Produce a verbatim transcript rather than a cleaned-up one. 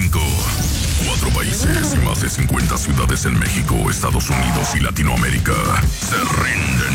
cinco. Cuatro países y más de cincuenta ciudades en México, Estados Unidos y Latinoamérica se rinden